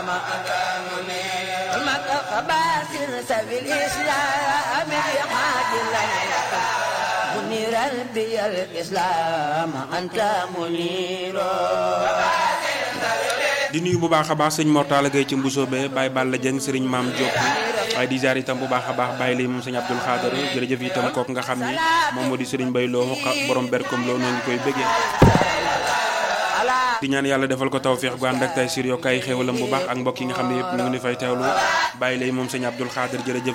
المتقباسر سبيل الإسلام بحاج لك منير بي الإسلام أنت منير. di nuyu bu baax a baax sëñ Mortala Gueye ci Mbusoobe Baye Balla Dieng sëriñ Maam Diop waaye di ziar itam bu baax a baax Baye lay moom sëñ Abdoul Khader jërëjëf itam kooku nga xam ni moom moo di sëriñ Bay Lo borom berkom loo noo ngi koy bëggee di ñaan yàlla defal ko tawfeex gu ànd ak tay sur yokk ay xéwalam bu baax ak mbokk yi nga xam ne yëpp ñu ngi ni fay teewlu Baye lay moom sëñ Abdoul Khader jërëjëf